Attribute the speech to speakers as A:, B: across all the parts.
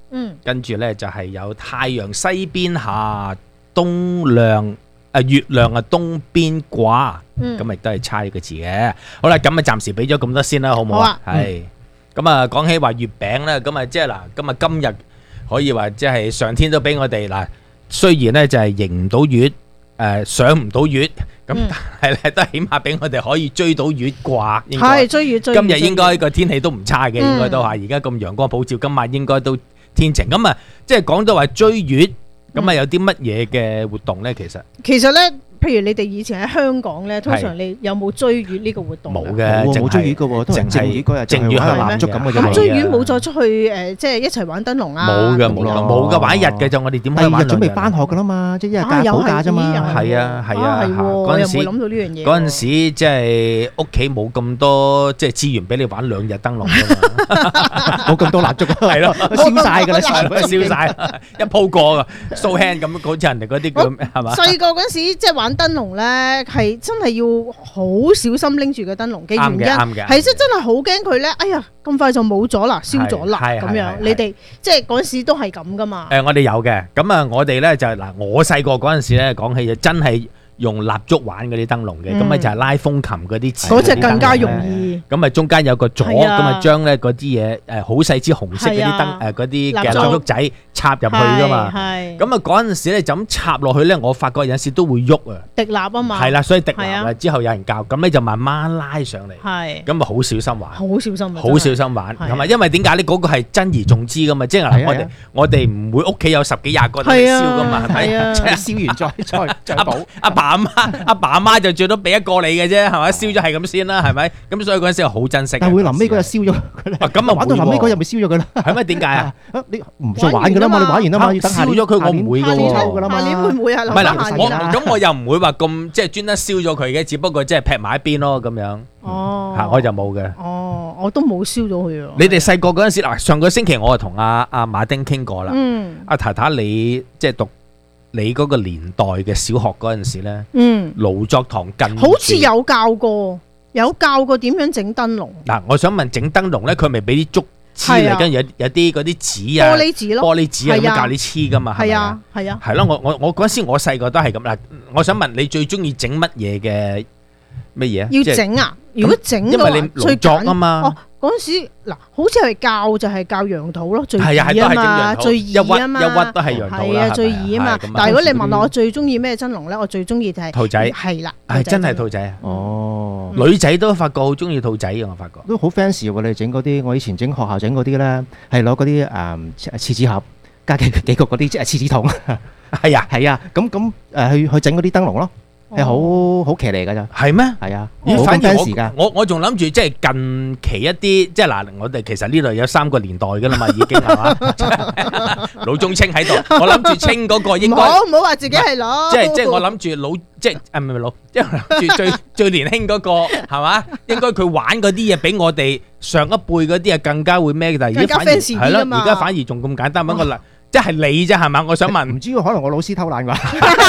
A: 跟住咧就係有太陽西邊下，東亮月亮啊東邊掛，咁亦都係差呢個字嘅。好啦，咁啊暫時俾咗咁多先啦，好唔好啊？係。咁啊，講起話月餅咧，咁啊即係嗱，咁啊今日可以話即係上天都俾我哋嗱，雖然咧就係迎唔到月，上唔到月，咁但係咧都起碼俾我哋可以追到月掛。係追月。今日應該個天氣都唔差嘅，應該都係而家咁陽光普照，今晚應該都天晴。咁啊，即係講到話追月，咁啊有啲乜嘢嘅活動咧？其實咧。譬如你哋以前喺香港咧，通常你有冇追月呢個活動？冇嘅，冇追月嘅喎，都係正月嗰日，正月係蠟燭咁嘅啫。咁追月冇再出去即係一齊玩燈籠啊？冇嘅，玩一日嘅就我哋點可以玩？準備返學㗎啦嘛，即係一日假補假啫嘛。係啊，嗰陣時冇諗到呢樣嘢。嗰陣時即係屋企冇咁多即係資源俾你玩2日燈籠㗎嘛，冇咁多蠟燭，係咯，燒曬㗎啦，燒曬一鋪過㗎 ，show hand 咁，好似人哋嗰啲咁係嘛？細個嗰陣時即係玩燈籠咧，係真係要好小心拎住個燈籠嘅原因，係真係好驚佢咧。哎呀，咁快就冇咗啦，燒咗啦咁樣。你哋即係嗰陣時都係咁噶嘛？我哋有嘅。咁啊，我哋咧就嗱，我細個嗰陣時咧講起就真係用蠟燭玩嗰啲燈籠嘅，咁咪就係拉風琴嗰啲紙。嗰隻更加容易。咁啊，中間有個座，咁啊將咧嗰啲嘢好細支紅色嗰啲燈嗰啲嘅蠟燭仔插入去噶嘛。咁啊嗰陣時咧就咁插落去咧，我發覺有陣時都會喐啊。滴蠟啊嘛。係啦，所以滴蠟啊。之後有人教，咁咧就慢慢拉上嚟。係。咁啊好小心玩。好小心玩。係嘛？因為點解咧？嗰個係珍而重之噶嘛，即係嗱，我哋唔會屋企有10幾20個嚟燒噶嘛，係咪？即係燒完再補。阿爸阿媽就最多俾一個你嘅啫，係咪？燒咗係咁先啦，係咪？咁所以嗰陣時好珍惜。但係會臨尾嗰日燒咗佢咧。咁啊玩到臨尾嗰日咪燒咗佢啦。係咪？點解啊？你唔再玩㗎啦嘛，你玩完啦嘛，要等下年。燒咗佢我唔會㗎喎。下年會唔會啊？唔係嗱，咁我又唔會話咁即係專登燒咗佢嘅，只不過即係劈埋一邊咯咁樣。哦。嚇，我就冇嘅。哦，我都冇燒咗佢啊。你哋細個嗰陣時嗱，上個星期我就同阿馬丁傾過啦。阿太太你即係讀你嗰個年代嘅小學嗰陣時咧，勞作堂近好似有教過點樣整燈籠。嗱，我想問整燈籠咧，佢咪俾啲竹黐嚟，跟住有啲嗰啲紙啊，玻璃紙咯，玻璃紙啊咁教你黐噶嘛？係啊，係啊，係咯。我嗰陣時我細個都係咁啦。我想問你最中意整乜嘢嘅乜嘢啊？要整啊！如果整嘅話，因為你勞作啊嘛。嗰陣時嗱，好似係教羊肚咯，最易啊嘛，最易啊嘛，一屈都係羊肚啦，係啊，最易啊嘛。但係如果你問我最中意咩燈籠咧，我最中意就係兔仔，係啦，係真係兔仔啊！哦，女仔都發覺好中意兔仔嘅，我發覺都好 fancy 喎。你整嗰啲，我以前整學校整嗰啲咧，係攞嗰啲廁紙盒加幾個嗰啲即係廁紙筒，係啊係啊，咁去整嗰啲燈籠咯。係好騎呢噶咋？係咩？係啊，反而我仲諗住即係近期一啲，即係嗱，我哋其實呢度有3個年代噶啦嘛，已經係嘛？老中青喺度，我諗住青嗰個應該唔好話自己係老，即係我諗住老，即係唔係老，即係諗住最年輕嗰個係嘛？應該佢玩嗰啲嘢比我哋上一輩嗰啲啊更加會咩？但係而家反而係咯，而家反而仲咁簡單，揾個啦，即係你啫係嘛？我想問，唔知可能我老師偷懶啩？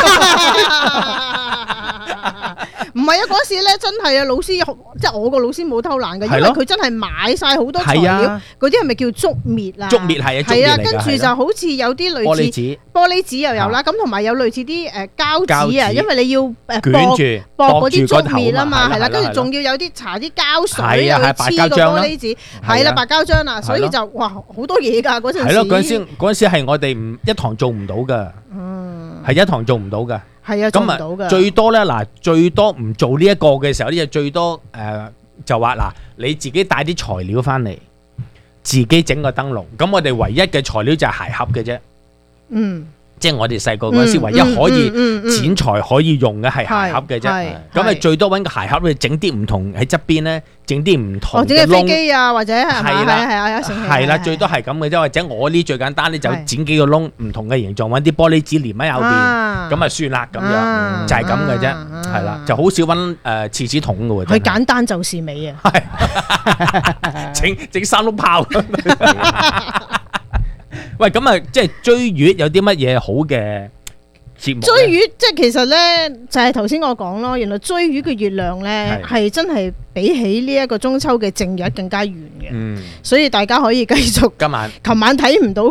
A: 唔係啊！嗰時咧真係啊，老師即係我個老師冇偷懶嘅，因為佢真係買晒好多材料，嗰啲係咪叫竹篾啊？竹篾係啊，係啊，跟住就好似有啲類似玻璃紙又有啦，咁同埋有類似啲膠紙啊，因為你要駁嗰啲竹篾啊嘛，係啦，跟住仲要有啲搽啲膠水啊，黐個玻璃紙，係啦，白膠漿啊，所以就哇好多嘢㗎嗰陣時。係咯，嗰陣時係我哋一堂做唔到㗎，係一堂做唔到㗎。係啊，做唔到㗎。最多咧嗱，最多唔做呢一個嘅時候，呢就最多就話嗱，你自己帶啲材料翻嚟，自己整個燈籠。咁我哋唯一嘅材料就係鞋盒嘅啫。嗯。即係我哋細個嗰時唯一可以剪裁可以用嘅係鞋盒嘅啫，咁咪最多揾個鞋盒去整啲唔同喺側邊咧，整啲唔同嘅窿。整隻飛機啊，或者係啦，最多係咁嘅啫。或者我呢最簡單咧，就剪幾個窿，唔同嘅形狀，揾啲玻璃紙連喺後邊，咁啊算啦，咁樣就係咁嘅啫，係啦，就好少揾廁紙筒嘅喎。佢簡單就是美啊！整3碌炮。喂，咁啊，即係追月有啲乜嘢好嘅節目？追月即係其實咧，就係頭先我講咯，原來追月嘅月亮咧係真係比起呢一個中秋嘅正日更加圓嘅，所以大家可以繼續。琴晚睇唔到。